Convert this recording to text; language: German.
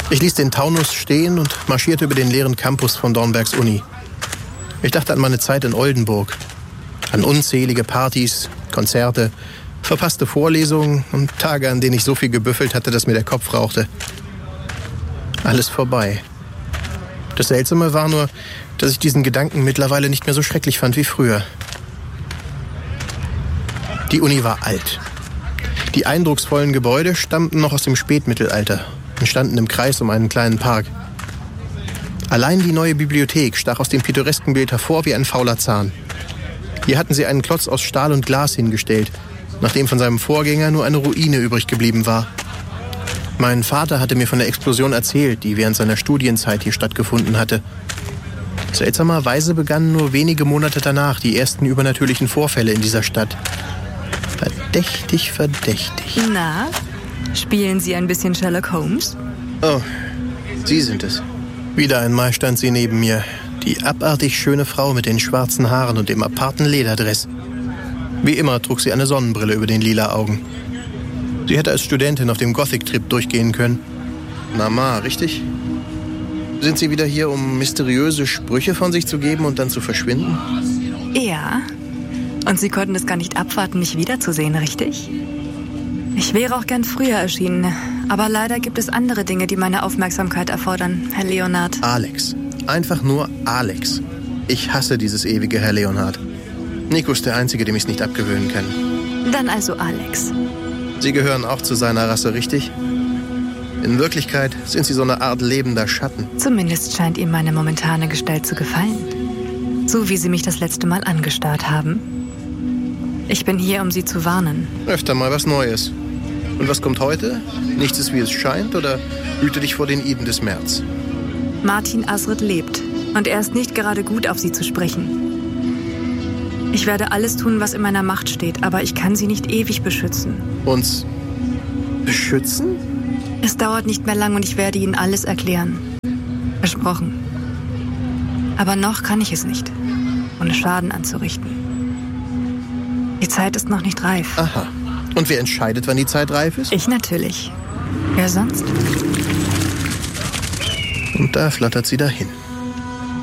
Ich ließ den Taunus stehen und marschierte über den leeren Campus von Dornbergs Uni. Ich dachte an meine Zeit in Oldenburg, an unzählige Partys, Konzerte, verpasste Vorlesungen und Tage, an denen ich so viel gebüffelt hatte, dass mir der Kopf rauchte. Alles vorbei. Das Seltsame war nur, dass ich diesen Gedanken mittlerweile nicht mehr so schrecklich fand wie früher. Die Uni war alt. Die eindrucksvollen Gebäude stammten noch aus dem Spätmittelalter und standen im Kreis um einen kleinen Park. Allein die neue Bibliothek stach aus dem pittoresken Bild hervor wie ein fauler Zahn. Hier hatten sie einen Klotz aus Stahl und Glas hingestellt, nachdem von seinem Vorgänger nur eine Ruine übrig geblieben war. Mein Vater hatte mir von der Explosion erzählt, die während seiner Studienzeit hier stattgefunden hatte. Seltsamerweise begannen nur wenige Monate danach die ersten übernatürlichen Vorfälle in dieser Stadt. Verdächtig, verdächtig. Na, spielen Sie ein bisschen Sherlock Holmes? Oh, Sie sind es. Wieder einmal stand sie neben mir. Die abartig schöne Frau mit den schwarzen Haaren und dem aparten Lederdress. Wie immer trug sie eine Sonnenbrille über den lila Augen. Sie hätte als Studentin auf dem Gothic-Trip durchgehen können. Mama, richtig? Sind Sie wieder hier, um mysteriöse Sprüche von sich zu geben und dann zu verschwinden? Ja. Und Sie konnten es gar nicht abwarten, mich wiederzusehen, richtig? Ich wäre auch gern früher erschienen, aber leider gibt es andere Dinge, die meine Aufmerksamkeit erfordern, Herr Leonhard. Alex. Einfach nur Alex. Ich hasse dieses ewige Herr Leonhard. Nico ist der Einzige, dem ich es nicht abgewöhnen kann. Dann also Alex. Sie gehören auch zu seiner Rasse, richtig? In Wirklichkeit sind Sie so eine Art lebender Schatten. Zumindest scheint ihm meine momentane Gestalt zu gefallen. So wie Sie mich das letzte Mal angestarrt haben. Ich bin hier, um Sie zu warnen. Öfter mal was Neues. Und was kommt heute? Nichts ist, wie es scheint, oder hüte dich vor den Iden des März? Martin Asridt lebt. Und er ist nicht gerade gut, auf Sie zu sprechen. Ich werde alles tun, was in meiner Macht steht, aber ich kann Sie nicht ewig beschützen. Uns beschützen? Es dauert nicht mehr lang und ich werde Ihnen alles erklären. Versprochen. Aber noch kann ich es nicht, ohne Schaden anzurichten. Die Zeit ist noch nicht reif. Aha. Und wer entscheidet, wann die Zeit reif ist? Ich natürlich. Wer sonst? Und da flattert sie dahin.